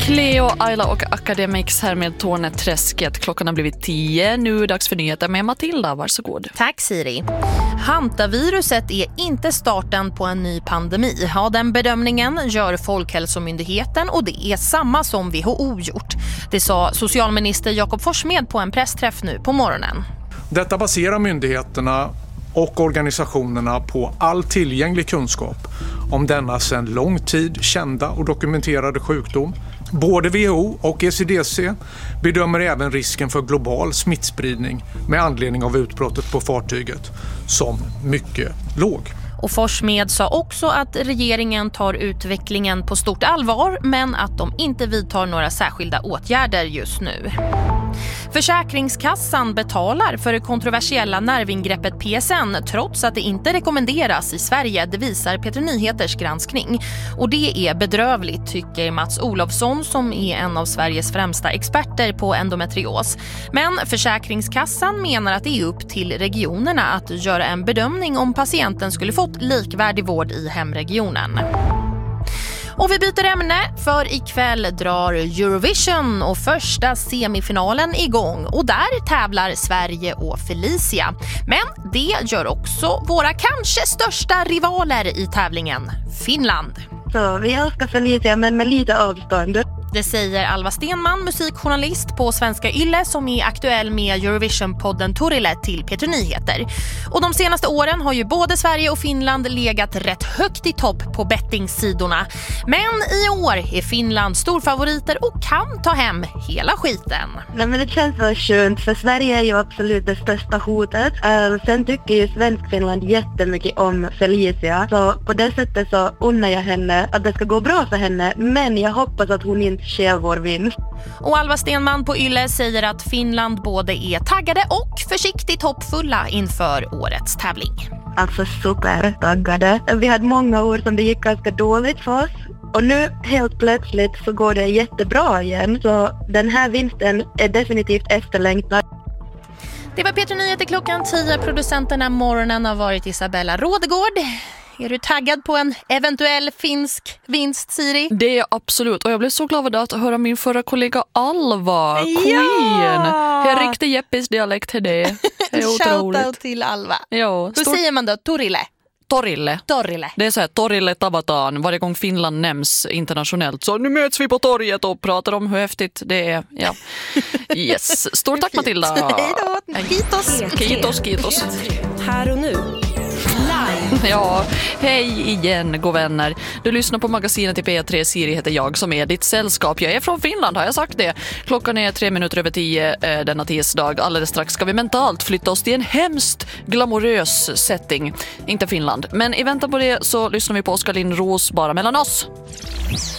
Cleo, Ayla och Academics här med Torneträsket. Klockan har blivit 10. Nu är dags för nyheter med Matilda. Varsågod. Tack Siri. Hantaviruset är inte starten på en ny pandemi. Ja, den bedömningen gör Folkhälsomyndigheten och det är samma som WHO gjort. Det sa socialminister Jakob Forssmed på en pressträff nu på morgonen. Detta baserar myndigheterna och organisationerna på all tillgänglig kunskap om denna sedan lång tid kända och dokumenterade sjukdom. Både WHO och ECDC bedömer även risken för global smittspridning med anledning av utbrottet på fartyget som mycket låg. Och Forssmed sa också att regeringen tar utvecklingen på stort allvar men att de inte vidtar några särskilda åtgärder just nu. Försäkringskassan betalar för det kontroversiella nervingreppet PSN trots att det inte rekommenderas i Sverige, det visar Peter Nyheters granskning. Och det är bedrövligt, tycker Mats Olofsson som är en av Sveriges främsta experter på endometrios. Men Försäkringskassan menar att det är upp till regionerna att göra en bedömning om patienten skulle fått likvärdig vård i hemregionen. Och vi byter ämne, för ikväll drar Eurovision och första semifinalen igång. Och där tävlar Sverige och Felicia. Men det gör också våra kanske största rivaler i tävlingen, Finland. Så vi älskar Felicia men med lite avstånd. Det säger Alva Stenman, musikjournalist på Svenska Yle som är aktuell med Eurovision-podden Torille till Peter Nyheter. Och de senaste åren har ju både Sverige och Finland legat rätt högt i topp på bettingsidorna. Men i år är Finland storfavoriter och kan ta hem hela skiten. Nej, men det känns så skönt för Sverige är ju absolut det största hotet. Sen tycker ju Svensk-Finland jättemycket om Felicia. Så på det sättet så unnar jag henne att det ska gå bra för henne. Men jag hoppas att hon inte sker vår vinst. Och Alva Stenman på Yle säger att Finland både är taggade och försiktigt hoppfulla inför årets tävling. Alltså supertaggade. Vi hade många år som det gick ganska dåligt för oss. Och nu helt plötsligt så går det jättebra igen. Så den här vinsten är definitivt efterlängtad. Det var Peter Nyheter klockan 10. Producenterna morgonen har varit Isabella Rådegård. Är du taggad på en eventuell finsk vinst, Siri? Det är absolut. Och jag blev så glad att höra min förra kollega Alva. Queen. Det är riktigt Jeppis dialekt till det. Det är otroligt. Shoutout till Alva. Ja, Hur säger man då? Torille? Torille. Det är så här, Torille Tavataan. Varje gång Finland nämns internationellt så nu möts vi på torget och pratar om hur häftigt det är. Ja. Yes. Stort tack Matilda. Hej då. Kitos. Här och nu. Ja, hej igen, god vänner. Du lyssnar på magasinet i P3. Siri heter jag som är ditt sällskap. Jag är från Finland, har jag sagt det. Klockan är 3:03 denna tisdag. Alldeles strax ska vi mentalt flytta oss till en hemskt glamorös setting. Inte Finland, men i väntan på det så lyssnar vi på Oskar Lindros Bara mellan oss.